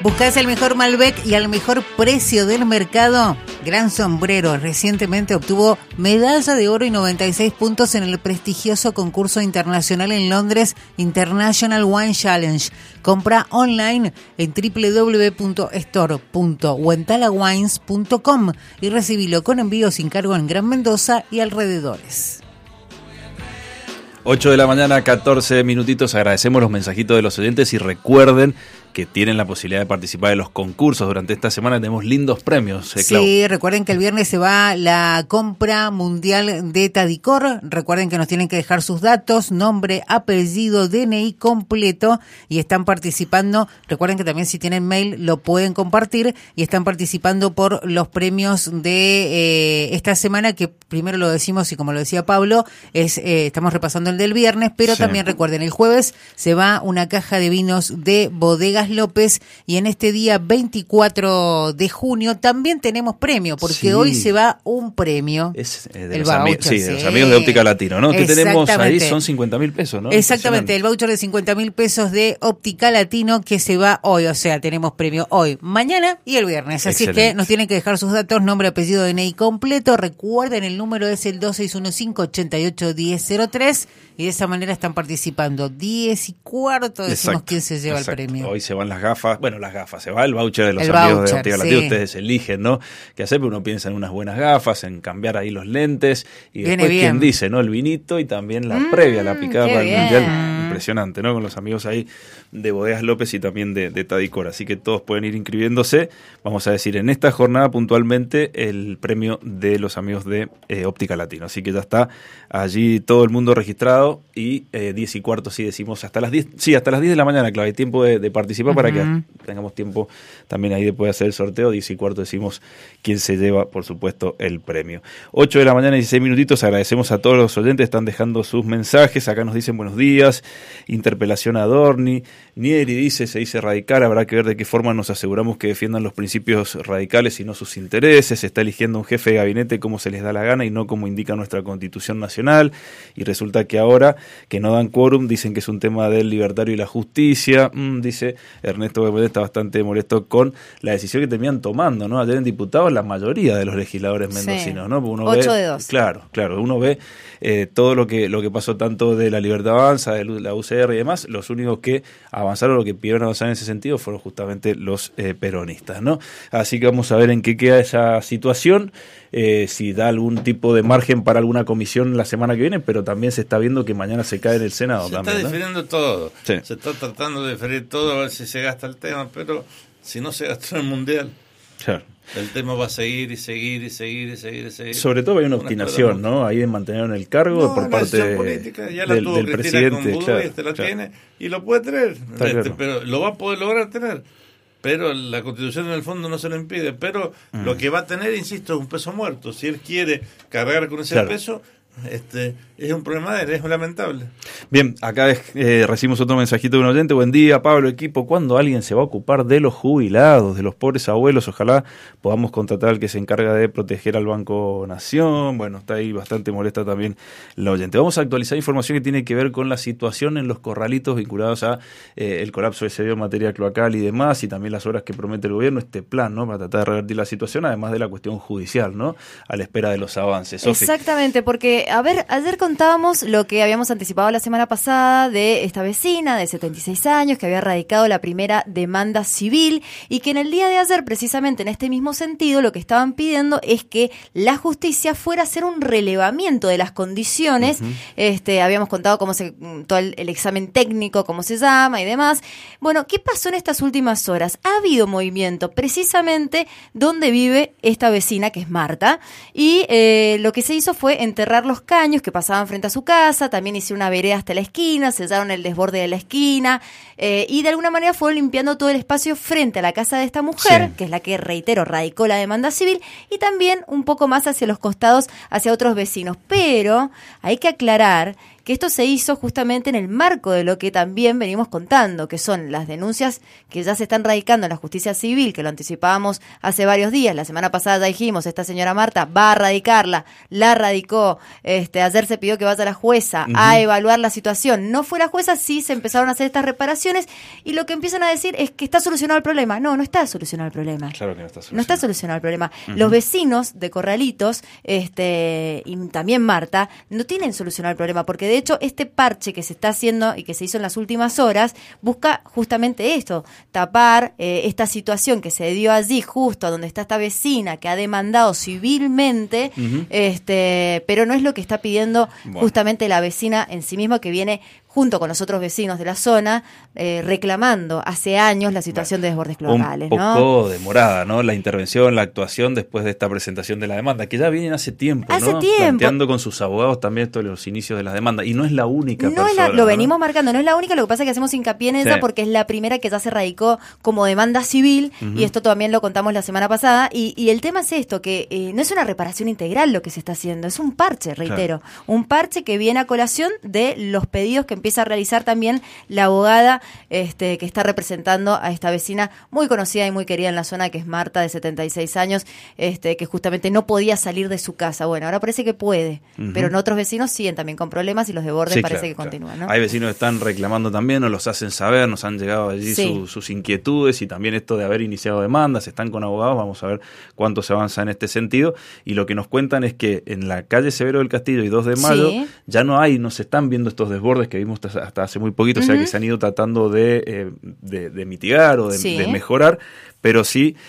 ¿Buscás el mejor Malbec y al mejor precio del mercado? Gran Sombrero recientemente obtuvo medalla de oro y 96 puntos en el prestigioso concurso internacional en Londres, International Wine Challenge. Compra online en www.store.wentalawines.com y recibilo con envío sin cargo en Gran Mendoza y alrededores. 8 de la mañana, 14 minutitos. Agradecemos los mensajitos de los oyentes y recuerden que tienen la posibilidad de participar de los concursos. Durante esta semana tenemos lindos premios, Clau. Sí, recuerden que el viernes se va la compra mundial de Tadicor. Recuerden que nos tienen que dejar sus datos, nombre, apellido, DNI completo y están participando. Recuerden que también si tienen mail lo pueden compartir y están participando por los premios de esta semana, que primero lo decimos y como lo decía Pablo, estamos repasando el del viernes, pero también recuerden, el jueves se va una caja de vinos de Bodegas López y en este día 24 de junio también tenemos premio, porque hoy se va un premio. Es de los amigos de Óptica Latino, ¿no? Que tenemos ahí son 50.000 pesos, ¿no? Exactamente, el voucher de 50.000 pesos de Óptica Latino que se va hoy, o sea, tenemos premio hoy, mañana y el viernes. Así que nos tienen que dejar sus datos, nombre, apellido, DNI completo. Recuerden, el número es el 2615-881003 y de esa manera están participando. 10:15 decimos quién se lleva el premio. Hoy se van las gafas, se va el voucher de los amigos de Óptica Latino, ustedes eligen, ¿no? ¿Qué hacer? Pero uno piensa en unas buenas gafas, en cambiar ahí los lentes y después quien dice, ¿no? El vinito y también la previa, la picada para el Mundial. Impresionante, ¿no? Con los amigos ahí de Bodegas López y también de Tadicor. Así que todos pueden ir inscribiéndose. Vamos a decir, en esta jornada puntualmente el premio de los amigos de Óptica Latino. Así que ya está allí todo el mundo registrado y 10:15, sí decimos, hasta las 10. Sí, hasta las 10 de la mañana, claro, hay tiempo de participar para que tengamos tiempo también ahí de poder hacer el sorteo. 10:15 decimos quién se lleva, por supuesto, el premio. 8 de la mañana, 16 minutitos. Agradecemos a todos los oyentes, están dejando sus mensajes. Acá nos dicen buenos días. Interpelación a Dorni. Nieri dice, se dice radical, habrá que ver de qué forma nos aseguramos que defiendan los principios radicales y no sus intereses. Se está eligiendo un jefe de gabinete como se les da la gana y no como indica nuestra Constitución Nacional. Y resulta que ahora que no dan quórum, dicen que es un tema del libertario y la justicia. Dice Ernesto Bermúdez, está bastante molesto con la decisión que terminan tomando, ¿no? Ayer en diputados la mayoría de los legisladores mendocinos, ¿no? Uno 8-2. Claro, uno ve todo lo que pasó tanto de la Libertad Avanza, de la UCR y demás. Los únicos que avanzaron, lo que pidieron avanzar en ese sentido, fueron justamente los peronistas, ¿no? Así que vamos a ver en qué queda esa situación, si da algún tipo de margen para alguna comisión la semana que viene, pero también se está viendo que mañana se cae en el Senado. Se también, está diferiendo todo, sí. Se está tratando de diferir todo, a ver si se gasta el tema, pero si no se gastó en el Mundial, claro, el tema va a seguir. Sobre todo hay una obstinación, ¿no? Ahí de mantener en el cargo por parte política, ya la tuvo del Cristina presidente. Con Budú, la tiene y lo puede tener, claro. Pero lo va a poder lograr tener. Pero la Constitución en el fondo no se lo impide. Pero lo que va a tener, insisto, es un peso muerto. Si él quiere cargar con ese peso, es un problema de él, es lamentable. Bien, acá recibimos otro mensajito de un oyente. Buen día, Pablo, equipo. ¿Cuándo alguien se va a ocupar de los jubilados, de los pobres abuelos? Ojalá podamos contratar al que se encarga de proteger al Banco Nación. Bueno, está ahí bastante molesta también la oyente. Vamos a actualizar información que tiene que ver con la situación en los corralitos vinculados a el colapso de sedeo en materia cloacal y demás, y también las obras que promete el gobierno, este plan, ¿no?, para tratar de revertir la situación, además de la cuestión judicial, ¿no?, a la espera de los avances. Sofi. Exactamente, porque a ver, ayer contábamos lo que habíamos anticipado la semana pasada de esta vecina de 76 años que había radicado la primera demanda civil y que en el día de ayer, precisamente en este mismo sentido, lo que estaban pidiendo es que la justicia fuera a hacer un relevamiento de las condiciones. Habíamos contado cómo todo el examen técnico, cómo se llama y demás. Bueno, ¿qué pasó en estas últimas horas? Ha habido movimiento precisamente donde vive esta vecina, que es Marta, y lo que se hizo fue enterrar los caños que pasaban frente a su casa, también hicieron una vereda hasta la esquina, sellaron el desborde de la esquina y de alguna manera fueron limpiando todo el espacio frente a la casa de esta mujer, que es la que, reitero, radicó la demanda civil, y también un poco más hacia los costados, hacia otros vecinos. Pero hay que aclarar que esto se hizo justamente en el marco de lo que también venimos contando, que son las denuncias que ya se están radicando en la justicia civil, que lo anticipábamos hace varios días. La semana pasada ya dijimos, esta señora Marta va a radicarla, la radicó, ayer se pidió que vaya a la jueza a evaluar la situación. No fue la jueza, sí se empezaron a hacer estas reparaciones, y lo que empiezan a decir es que está solucionado el problema. No está solucionado el problema. Claro que no está solucionado. No está solucionado el problema. Los vecinos de Corralitos, y también Marta, no tienen solucionado el problema, porque de hecho este parche que se está haciendo y que se hizo en las últimas horas busca justamente esto, tapar esta situación que se dio allí, justo donde está esta vecina que ha demandado civilmente, pero no es lo que está pidiendo justamente la vecina en sí misma, que viene junto con los otros vecinos de la zona, reclamando hace años la situación de desbordes cloacales. Un poco demorada, ¿no? La intervención, la actuación después de esta presentación de la demanda, que ya vienen hace tiempo, ¿no? Planteando con sus abogados también todos los inicios de las demandas. Y no es la única persona. Lo venimos marcando, no es la única, lo que pasa es que hacemos hincapié en esa porque es la primera que ya se radicó como demanda civil, y esto también lo contamos la semana pasada, y el tema es esto, que no es una reparación integral lo que se está haciendo, es un parche, reitero, un parche que viene a colación de los pedidos que empieza a realizar también la abogada que está representando a esta vecina muy conocida y muy querida en la zona, que es Marta, de 76 años, que justamente no podía salir de su casa. Bueno, ahora parece que puede, pero en otros vecinos siguen también con problemas, y los desbordes parece que continúan, ¿no? Hay vecinos que están reclamando también, nos los hacen saber, nos han llegado allí sus inquietudes, y también esto de haber iniciado demandas, están con abogados, vamos a ver cuánto se avanza en este sentido. Y lo que nos cuentan es que en la calle Severo del Castillo y 2 de Mayo ya no se están viendo estos desbordes que vimos hasta hace muy poquito, o sea que se han ido tratando de mitigar o de mejorar, pero sí